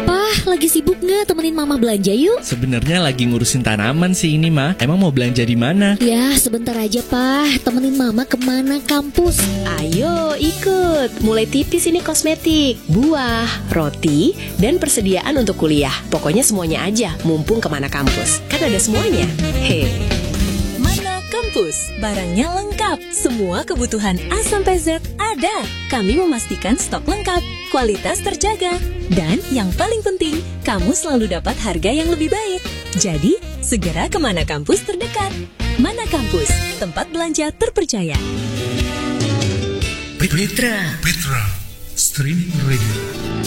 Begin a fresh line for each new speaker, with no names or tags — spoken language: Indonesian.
Pah, lagi sibuk nggak? Temenin mama belanja yuk.
Sebenarnya lagi ngurusin tanaman sih ini, Ma. Emang mau belanja di mana?
Ya, sebentar aja, Pah. Temenin mama kemana kampus?
Ayo ikut. Mulai tipis ini kosmetik, buah, roti, dan persediaan untuk kuliah. Pokoknya semuanya aja, mumpung kemana kampus. Kan ada semuanya.
Mana Kampus, barangnya lengkap, semua kebutuhan A sampai Z ada. Kami memastikan stok lengkap, kualitas terjaga, dan yang paling penting, kamu selalu dapat harga yang lebih baik. Jadi, segera ke Mana Kampus terdekat. Mana Kampus, tempat belanja terpercaya.
Petra Streaming Radio.